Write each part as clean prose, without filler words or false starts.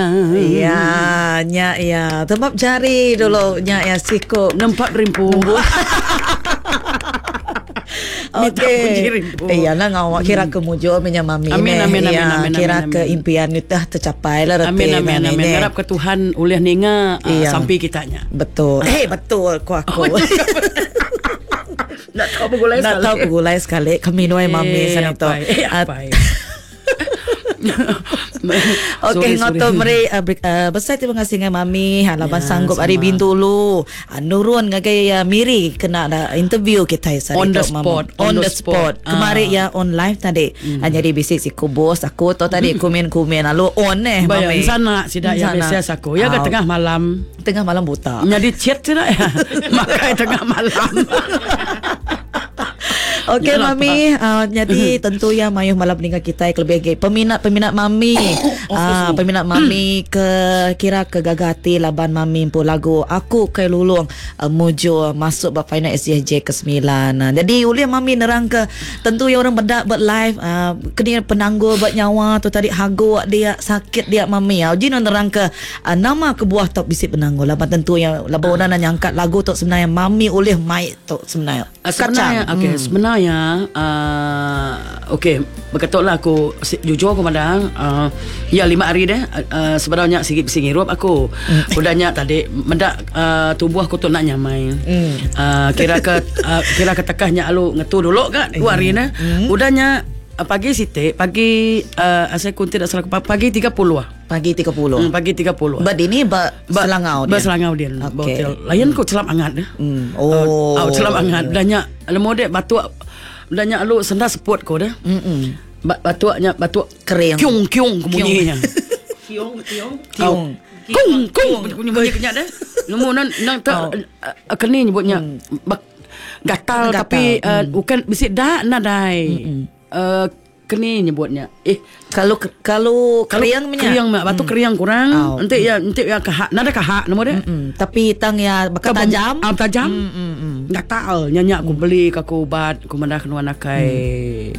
Ya, nya ya. Tempat jari dulu nya ya siku. Nampak rimpu. Okey. Iyalah ngawak kira ke mujur punya mami Amin, ni. amin, amin, Ya, amin, kira amin, ke amin. impian itu dah tercapai lah reti. Amin, amin, amin. ni. Harap ke Tuhan oleh ninga Iya. sampai kitanya. Betul. Betul aku. Nak tahu bergulai Nak tahu bergulai sekali. Kami nuai mami sana tu. Okey, ngoto meri besar terima kasih dengan mami. Halaman sanggup sama. hari bintulu. Nurun ngagai miri kena ada interview kita On the spot. On the spot. Kemarin ya on live tadi. Hanya di bisik si kubos aku tu tadi komen lalu on Bayang mami. sana sidak ya biasa aku. Ya ke tengah malam. Tengah malam buta. Jadi chat sidak ya. Makai tengah malam. Okey mami, jadi tentu ya mayuh malam peninggal kita lebih peminat mami. Peminat mami ke kira ke gagati laban mami pun lagu aku kai lulung mujo masuk bab final SJJ ke-9. Jadi ulih mami nerang ke tentu ya orang bedak buat live kena penangguh buat nyawa tu tadi hago dia sakit dia mami. Uji nerang ke nama kebuah tok bisik penangguh laban tentu ya laban orang nak nyangkat lagu tok sebenarnya mami ulih mai tok sebenarnya. Sebenarnya sebenarnya okey berkatlah aku jujur aku padang ya 5 hari dah sebenarnya sikit singirup aku udahnya tadi mendak tubuh aku tu nak nyamai kira ke tekahnya alu ngetu dulu kan 2 hari dah udahnya pagi sitik pagi saya kun tidak salah pagi 30 lah Pagi 30. Pagi 30. But ini selangau dia. Selangau dia. Okay. Layan ko celap angat dah. Celap angat. Danya lemo dek batuk. Danya alu senda seput ko dah. Batuknya batuk kering. Kiung bunyinya. Kiung. Kung bunyi kenyak dah. Lemo nang tak keni nyebutnya. Gatal tapi bukan bisik dak nadai. Keni nyebutnya kalau keriang batuk keriang kurang nanti ya kahak nada kahak nama dia tapi tang ya bakal tajam nggak tahu nyanyi aku beli aku ubat aku mendah kena nakai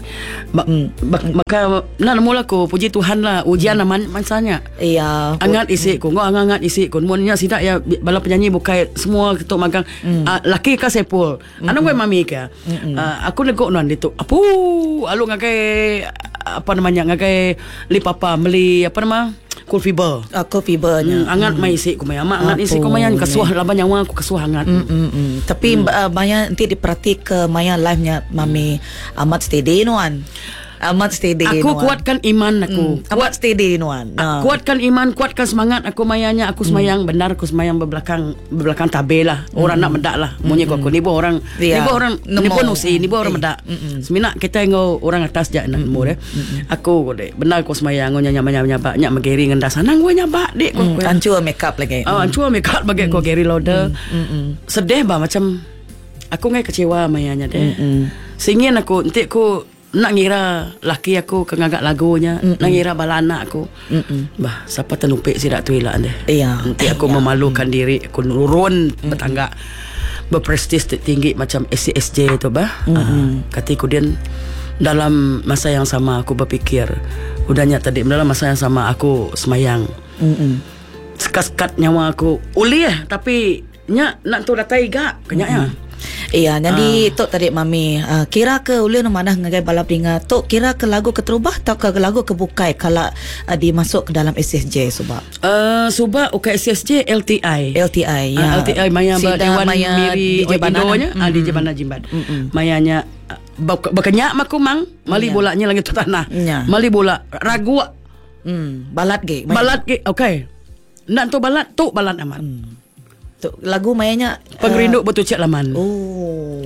maka nak mula aku puji Tuhan lah ujian aman mansanya iya angat isi ku angat isi ku munnya sidak ya bala penyanyi bukai semua ketuk magang laki ka sepul anak gue mami ka aku legok non itu apu alu ngakai apa namanya ngakai li papa beli apa nama cool fiber angat mai isi ku maya angat isi ku maya kasuah laban nyawa aku kasuah angat tapi maya nanti diperhatik ke maya live nya mami amat steady nuan amat steady aku kuatkan iman aku amat steady nuan kuatkan iman kuatkan semangat aku mayanya aku semayang benar aku semayang berbelakang tabe lah orang nak mendak lah munyi aku ni bo orang ni bo nusi ni bo orang mendak semina kita ngo orang atas je nak mu deh aku deh benar aku semayang ngonya nyaba nyak mageri ngendas sanang gue nyaba dek ko ancua make up lagi ancua make up bagi ko geri loader sedih bah macam aku ngai kecewa mayanya deh singin aku nanti aku nak ngira laki aku kengagak lagunya nak ngira bala anak aku bah siapa terlumpik sidak tu hilang deh nanti aku memalukan diri aku nurun bertangga berprestis tinggi macam SCSJ tu bah kata kemudian dalam masa yang sama aku berfikir udahnya tadi dalam masa yang sama aku semayang sekat-sekat nyawa aku uli tapi nyak nak tu datai gak kenyaknya iya, jadi tok tadi mami kira ke ulun manah ngagai balap dinga tok kira ke lagu keterubah atau ke lagu kebukai kalau dimasuk ke dalam SSJ subak UK SSJ LTI ya LTI maya Dewan Miri Indonya di Jebana Jimbat mayanya berkenyak maku mang mali bolanya lagi tu tanah mali bola ragu balat ge okey nak tu balat amat lagu mayanya pengerinduk betul cik laman